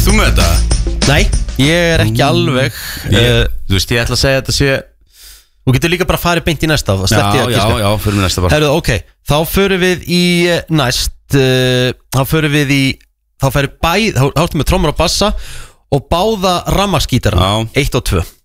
Ert þú með þetta? Nei, ég ekki alveg Þú veist, ég ætla að segja að þetta sé Þú getur líka bara að fara beint í næsta Já, fyrir mig næsta bara Herðu, ok, þá förum við í næst Þá förum við í Þá færi þá ertu með trommur og bassa Og báða rammaskítara 1 og 2